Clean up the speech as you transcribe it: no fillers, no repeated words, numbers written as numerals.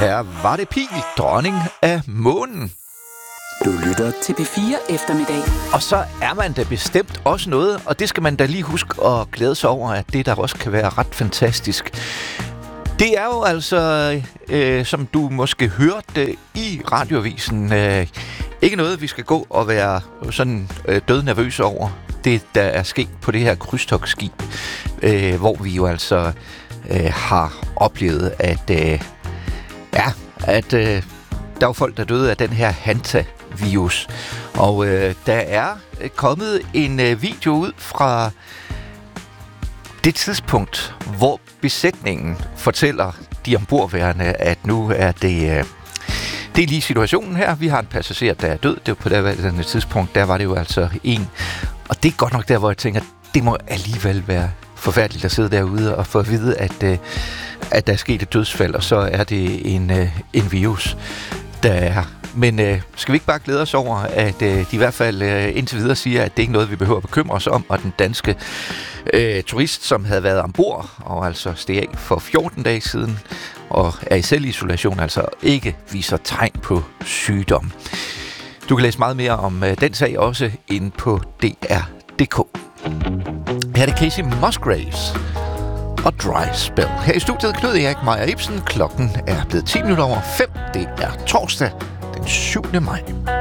Her var det Pil, dronning af månen. Du lytter til P4 Eftermiddag. Og så er man da bestemt også noget, og det skal man da lige huske at glæde sig over, at det der også kan være ret fantastisk. Det er jo altså, som du måske hørte i radioavisen, ikke noget, vi skal gå og være sådan dødnervøse over. Det, der er sket på det her krydstogtskib, hvor vi jo altså har oplevet, at der var folk, der døde af den her Hanta-virus. Og der er kommet en video ud fra det tidspunkt, hvor besætningen fortæller de ombordværende, at nu er det er lige situationen her. Vi har en passager, der er død. Det var på det tidspunkt, der var det jo altså en. Og det er godt nok der, hvor jeg tænker, det må alligevel være forfærdeligt at sidde derude og få at vide, at der er sket et dødsfald, og så er det en virus, der er. Men skal vi ikke bare glæde os over, at de i hvert fald indtil videre siger, at det ikke er noget, vi behøver at bekymre os om, og den danske turist, som havde været ombord og altså steg af for 14 dage siden, og er i selvisolation, altså ikke viser tegn på sygdom. Du kan læse meget mere om den sag også inde på dr.dk. Her er det Casey Musgraves og Dry Spell. Her i studiet Knud Erik Meier Ibsen. Klokken er blevet 10 minutter over 5. Det er torsdag den 7. maj.